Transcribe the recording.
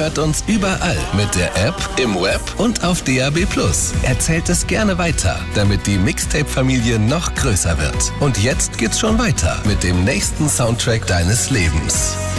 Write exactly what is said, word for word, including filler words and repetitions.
hört uns überall mit der App, im Web und auf D A B plus. Erzählt es gerne weiter, damit die Mixtape-Familie noch größer wird. Und jetzt geht's schon weiter mit dem nächsten Soundtrack deines Lebens.